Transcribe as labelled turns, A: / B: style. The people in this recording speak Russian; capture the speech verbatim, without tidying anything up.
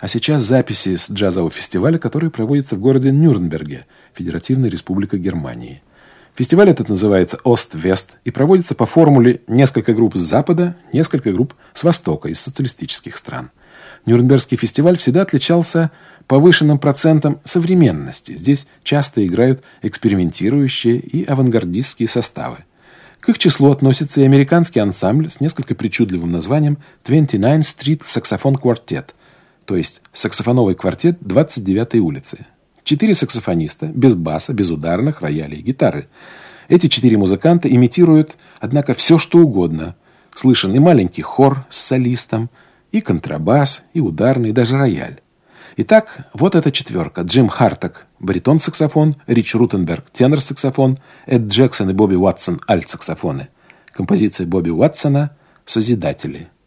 A: А сейчас записи с джазового фестиваля, который проводится в городе Нюрнберге, Федеративная Республика Германии. Фестиваль этот называется «Ост-Вест» и проводится по формуле несколько групп с Запада, несколько групп с Востока, из социалистических стран. Нюрнбергский фестиваль всегда отличался повышенным процентом современности. Здесь часто играют экспериментирующие и авангардистские составы. К их числу относится и американский ансамбль с несколько причудливым названием «двадцать девятая Street Saxophone Quartet», то есть саксофоновый квартет двадцать девятой улицы. Четыре саксофониста, без баса, без ударных, рояля и гитары. Эти четыре музыканта имитируют, однако, все, что угодно. Слышен и маленький хор с солистом, и контрабас, и ударный, и даже рояль. Итак, вот эта четверка. Джим Харток – баритон-саксофон, Рич Рутенберг – тенор-саксофон, Эд Джексон и Бобби Уатсон – альт-саксофоны. Композиция Бобби Уатсона «Созидатели».